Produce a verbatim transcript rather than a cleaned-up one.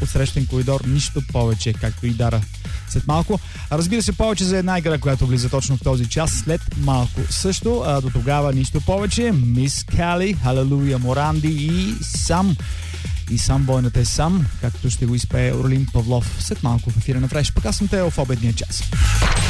отсрещен коридор, нищо повече, както и Дара след малко. Разбира се, повече за една игра, която влиза точно в този час, след малко. Също, а, до тогава нищо повече. Мис Кали, Халелуя Моранди и сам. И сам бойната е сам, както ще го изпее Орлин Павлов след малко в ефира на Фреш. Пък аз съм Тео в обедния час.